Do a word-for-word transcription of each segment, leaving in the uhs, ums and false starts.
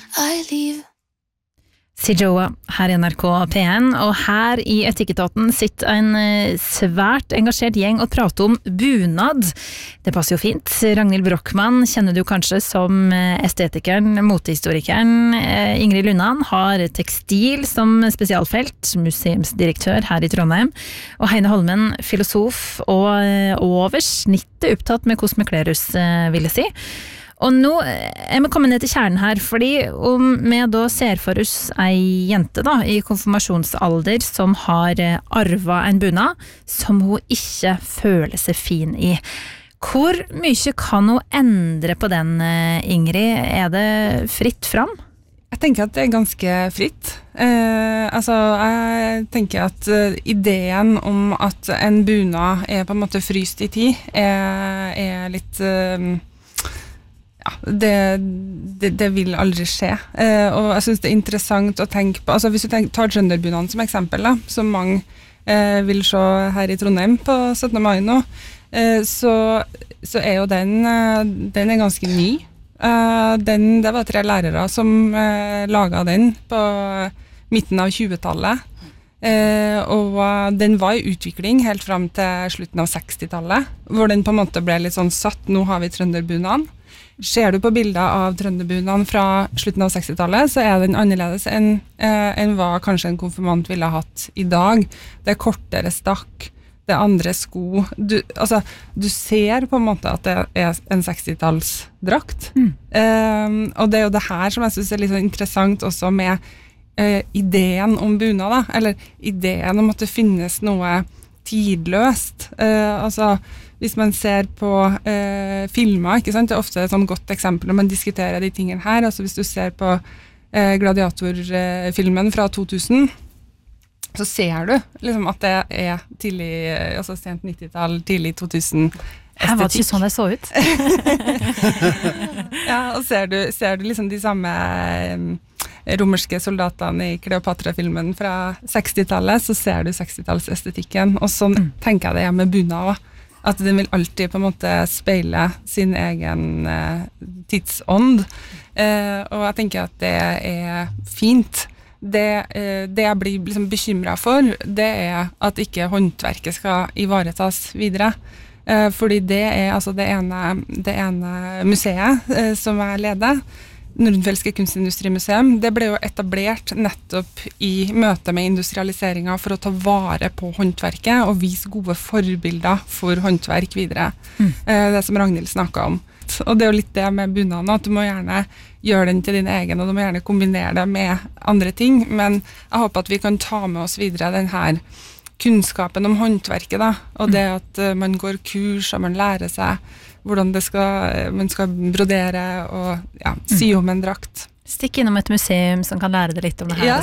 I leave. Sijoa her i N R K P en, og her i Etikketaten sitter en svært engasjert gjeng og prater om bunad. Det passer jo fint. Ragnhild Brochmann kjenner du kanskje som estetikeren, motehistorikeren. Ingrid Lundan har tekstil som spesialfelt, museumsdirektør her i Trondheim. Og Heine Holmen, filosof og over snittet opptatt med hvordan vi kler oss, vil jeg si. Og nå er vi kommet ned til kjernen her, fordi om vi da ser for oss ei jente da, i konfirmasjonsalder som har arvet en bunad, som hun ikke føler seg fin i. Hvor mye kan hun endre på den, Ingrid? Er det fritt fram? Jeg tenker at det er ganske fritt. Eh, altså, jeg tenker at ideen om at en bunad er på en måte fryst i tid, er, er litt... Eh, Ja, det, det, det vil aldri skje. Eh, og jeg synes det er interessant å tenke på, altså hvis du tenker, tar trønderbunaden som eksempel, da, som mange eh, vil se her i Trondheim på syttende mai nå, eh, så, så er jo den, eh, den er ganske ny. Eh, den, det var tre lærere som eh, laget den på midten av tjuetallet. Eh, og den var i utvikling helt frem til slutten av sekstitallet, hvor den på en måte ble litt sånn satt, nå har vi trønderbunaden. Ser du på bilder av trønderbunaden fra slutten av sekstitallet, så er den annerledes enn, eh, enn hva kanskje en konfirmant ville ha hatt i dag. Det er kortere stakk, det er andre sko. Du, altså, du ser på en måte at det er en sekstitallsdrakt. Mm. Eh, og det er jo det her som jeg synes er litt sånn interessant også med eh, ideen om bunad, da. Eller ideen om at det finnes noe tidløst. Eh, altså... Hvis man ser på eh, filmer, ikke sant? Det er ofte et sånn godt eksempel når man diskuterer de tingene her. Altså hvis du ser på eh, Gladiator-filmen fra to tusen, så ser du liksom at det er tidlig, altså sent nittitallet, tidlig to tusen estetikk. Her var det ikke sånn det så ut. Ja, og ser du, ser du liksom de samme eh, romerske soldatene i Kleopatra-filmen fra sekstitallet, så ser du sekstitallsestetikken. Og sånn mm. tenker jeg det er med bunad også. At den vil alltid på en måte speile sin egen eh, tidsånd. Eh, og jeg tenker at det er fint. Det, eh, det jeg blir liksom bekymret for, det er at ikke håndverket skal ivaretas videre. Eh, fordi det er altså det ene, det ene museet eh, som jeg leder, Nordenfeldtske Kunstindustrimuseum, det ble jo etablert nettopp i møte med industrialiseringen for å ta vare på håndverket og vise gode forbilder for håndverk videre. Mm. Det som Ragnhild snakket om. Og det er jo litt det med bunaden, at du må gjerne gjøre den til din egen, og du må gjerne kombinere det med andre ting, men jeg håper at vi kan ta med oss videre den her kunnskapen om håndverket, da, og det at man går kurs og man lærer seg hvordan det skal, man skal brodere og ja, sy om en drakt. Stikk innom et museum som kan lære deg litt om det her. Ja.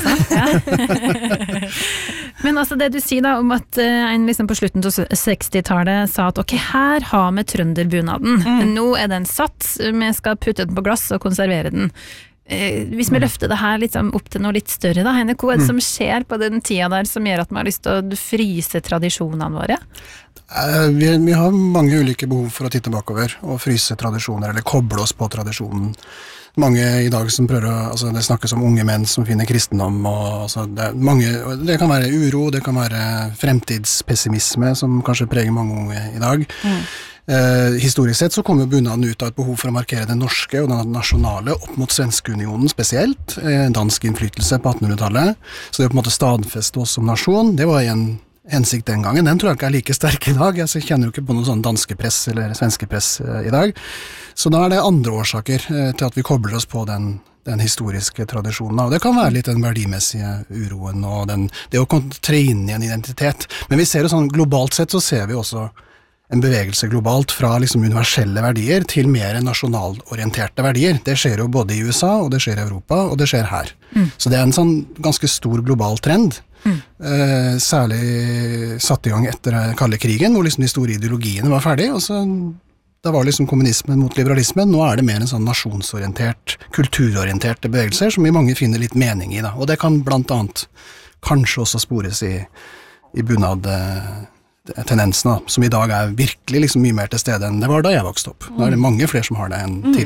Ja. Men altså det du sier da om at en liksom på slutten til sekstitallet sa at ok, her har vi trønderbunaden. Mm. Nå er den satt, vi skal putte den på glass og konservere den. Hvis vi løfter det her litt opp til noe litt større da, Heine, hva er det som skjer på den tida der som gjør at man har lyst til å fryse tradisjonene våre? Vi, vi har mange ulike behov for å titte bakover og fryse tradisjoner, eller koble oss på tradisjonen. Mange i dag som prøver å, altså det snakkes om unge menn som finner kristendom, og altså det, er mange, det kan være uro, det kan være fremtidspessimisme som kanskje preger mange unge i dag. Mm. Eh, historisk sett så kommer bunaden ut av et behov for å markere den norske og den nasjonale opp mot Svenskeunionen spesielt, eh, dansk innflytelse på attenhundretallet, så det å på en måte stadfeste oss som nasjon, det var en hensikt den gangen. Den tror jeg ikke er like sterk i dag. Jeg kjenner jo ikke på noen sånn danske press eller svenske press eh, i dag. Så da er det andre årsaker eh, til at vi kobler oss på den, den historiske tradisjonen. Og det kan være litt den verdimessige uroen og den, det å tre inn i en identitet. Men vi ser jo sånn, globalt sett så ser vi også en bevegelse globalt fra liksom universelle verdier til mer nasjonalorienterte verdier. Det skjer jo både i U S A, og det skjer i Europa, og det skjer her. Mm. Så det er en sånn ganske stor global trend. Mm. Eh, særlig satt i gang etter kalde krigen, hvor liksom de store ideologiene var ferdige, og så da var liksom kommunismen mot liberalismen. Nå er det mer en sånn nasjonsorientert, kulturorienterte bevegelser, som vi mange finner litt mening i, da. Og det kan blant annet kanskje også spores i, i bunad tendensen, da, som i dag er virkelig liksom mye mer til stede enn det var da jeg vokste opp. Nå er det mange flere som har det enn tidligere.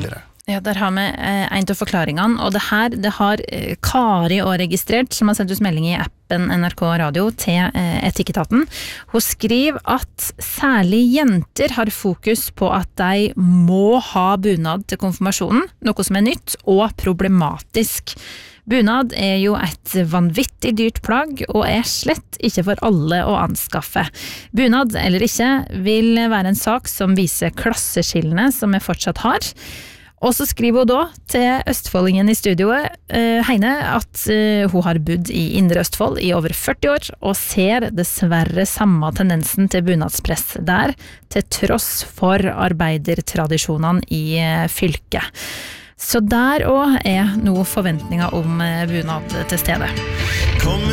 Ja, der har vi eh, en av forklaringene, og det her, det har eh, Kari også registrert, som har sendt ut melding i appen N R K Radio til eh, Etikketaten. Hun skriver at særlig jenter har fokus på at de må ha bunad til konfirmasjonen, noe som er nytt og problematisk. Bunad er jo et vanvittig dyrt plagg, og er slett ikke for alle å anskaffe. Bunad eller ikke vil være en sak som viser klasseskillene som vi fortsatt har. Og så skriver hun da til østfoldingen i studioet, uh, Heine, at uh, hun har bodd i Indre Østfold i over førti år, og ser dessverre samme tendensen til bunadspress der, til tross for arbeidertradisjonene i uh, fylket. Så der også er noe forventninger om uh, bunad til stede.